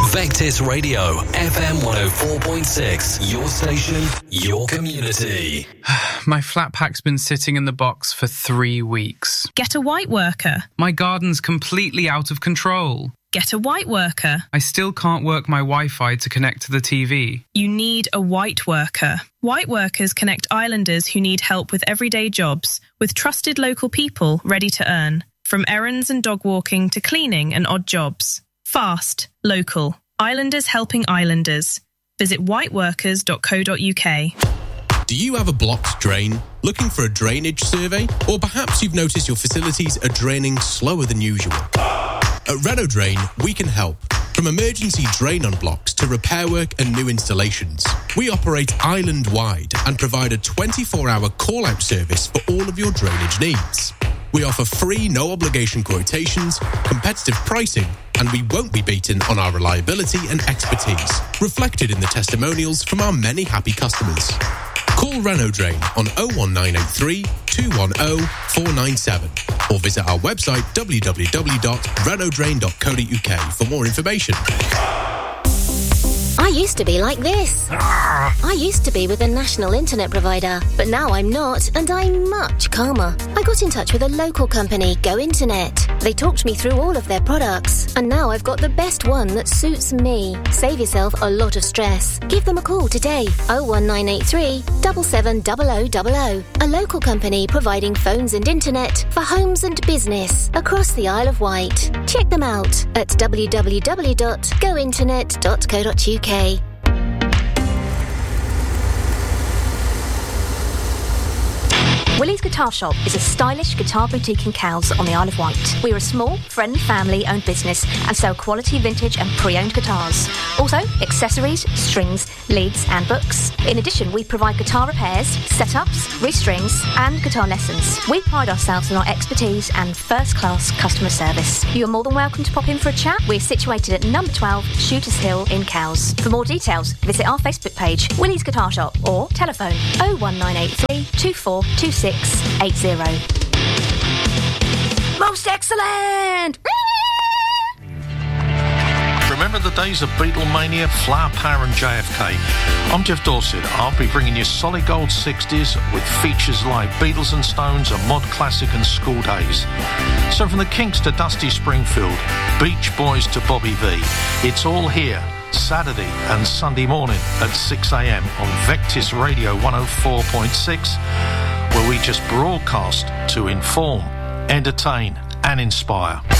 Vectis Radio, FM 104.6. Your station, your community. My flat pack's been sitting in the box for 3 weeks. Get a white worker. My garden's completely out of control. Get a white worker. I still can't work my Wi-Fi to connect to the TV. You need a white worker. White workers connect islanders who need help with everyday jobs, with trusted local people ready to earn. From errands and dog walking to cleaning and odd jobs. Fast, local. Islanders helping islanders. Visit whiteworkers.co.uk. Do you have a blocked drain? Looking for a drainage survey? Or perhaps you've noticed your facilities are draining slower than usual? At Renault Drain, we can help. From emergency drain-on blocks to repair work and new installations, we operate island-wide and provide a 24-hour call-out service for all of your drainage needs. We offer free, no-obligation quotations, competitive pricing, and we won't be beaten on our reliability and expertise, reflected in the testimonials from our many happy customers. Call Renault Drain on 01983 210 497 or visit our website www.renaultdrain.co.uk for more information. I used to be like this. I used to be with a national internet provider, but now I'm not, and I'm much calmer. I got in touch with a local company, Go Internet. They talked me through all of their products, and now I've got the best one that suits me. Save yourself a lot of stress. Give them a call today, 01983 770000. A local company providing phones and internet for homes and business across the Isle of Wight. Check them out at www.gointernet.co.uk. Willie's Guitar Shop is a stylish guitar boutique in Cowes on the Isle of Wight. We are a small, friendly family-owned business and sell quality vintage and pre-owned guitars. Also, accessories, strings, leads and books. In addition, we provide guitar repairs, setups, restrings and guitar lessons. We pride ourselves on our expertise and first-class customer service. You are more than welcome to pop in for a chat. We're situated at number 12 Shooters Hill in Cowes. For more details, visit our Facebook page, Willie's Guitar Shop, or telephone 01983 2426 80. Most excellent! Remember the days of Beatlemania, Flower Power and JFK? I'm Jeff Dorset. I'll be bringing you solid gold 60s with features like Beatles and Stones, a mod classic and School Days. So from the Kinks to Dusty Springfield, Beach Boys to Bobby V, it's all here. Saturday and Sunday morning at 6 a.m. on Vectis Radio 104.6, where we just broadcast to inform, entertain and inspire.